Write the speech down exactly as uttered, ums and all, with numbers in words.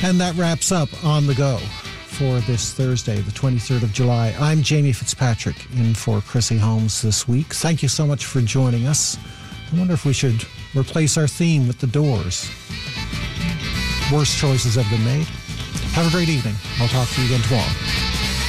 And that wraps up On the Go for this Thursday, the twenty-third of July. I'm Jamie Fitzpatrick, in for Chrissy Holmes this week. Thank you so much for joining us. I wonder if we should replace our theme with The Doors. Worst choices have been made. Have a great evening. I'll talk to you again tomorrow.